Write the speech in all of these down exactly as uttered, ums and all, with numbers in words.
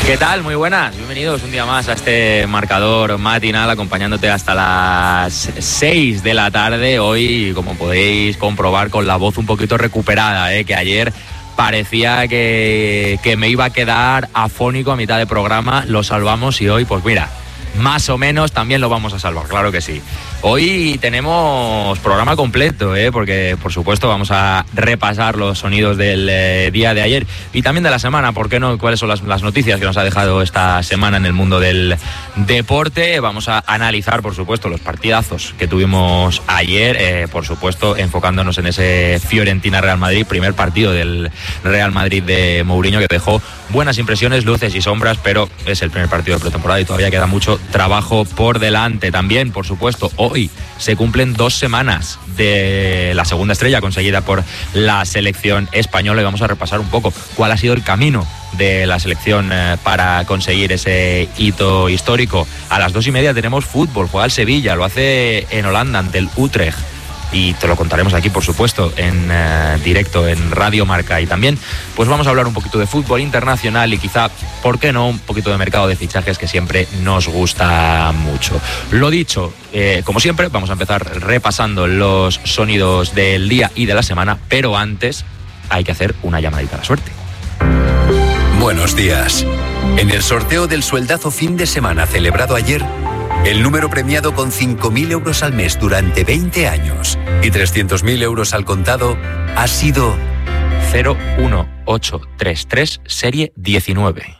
¿Qué tal? Muy buenas, bienvenidos un día más a este marcador matinal, acompañándote hasta las seis de la tarde. Hoy, como podéis comprobar, con la voz un poquito recuperada, ¿eh? que ayer parecía que, que me iba a quedar afónico a mitad de programa. Lo salvamos y hoy, pues mira, más o menos también lo vamos a salvar, claro que sí. Hoy tenemos programa completo, ¿eh? porque por supuesto vamos a repasar los sonidos del eh, día de ayer y también de la semana, ¿por qué no? ¿Cuáles son las, las noticias que nos ha dejado esta semana en el mundo del deporte? Vamos a analizar, por supuesto, los partidazos que tuvimos ayer, eh, por supuesto, enfocándonos en ese Fiorentina-Real Madrid, primer partido del Real Madrid de Mourinho, que dejó buenas impresiones, luces y sombras, pero es el primer partido de pretemporada y todavía queda mucho trabajo por delante. También, por supuesto, hoy se cumplen dos semanas de la segunda estrella conseguida por la selección española y vamos a repasar un poco cuál ha sido el camino de la selección eh, para conseguir ese hito histórico. A las dos y media tenemos fútbol, juega el Sevilla, lo hace en Holanda ante el Utrecht. Y te lo contaremos aquí, por supuesto, en eh, directo en Radio Marca. Y también, pues vamos a hablar un poquito de fútbol internacional y quizá, ¿por qué no?, un poquito de mercado de fichajes, que siempre nos gusta mucho. Lo dicho, eh, como siempre, vamos a empezar repasando los sonidos del día y de la semana, pero antes hay que hacer una llamadita a la suerte. Buenos días. En el sorteo del sueldazo fin de semana celebrado ayer, el número premiado con cinco mil euros al mes durante veinte años y trescientos mil euros al contado ha sido cero uno ocho tres tres, serie diecinueve.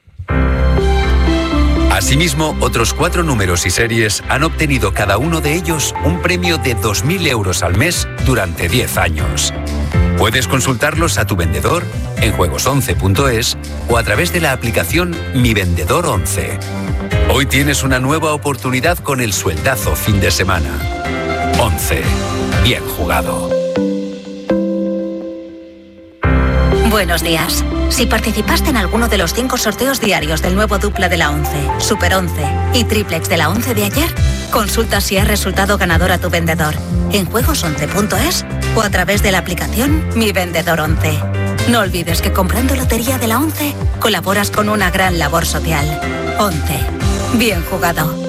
Asimismo, otros cuatro números y series han obtenido cada uno de ellos un premio de dos mil euros al mes durante diez años. Puedes consultarlos a tu vendedor en juegos once punto es o a través de la aplicación Mi Vendedor once. Hoy tienes una nueva oportunidad con el sueldazo fin de semana. once. Bien jugado. Buenos días. Si participaste en alguno de los cinco sorteos diarios del nuevo dupla de la once, Super once y Triplex de la once de ayer, consulta si has resultado ganador a tu vendedor en juegos once punto es o a través de la aplicación Mi Vendedor once. No olvides que comprando lotería de la once colaboras con una gran labor social. once. Bien jugado.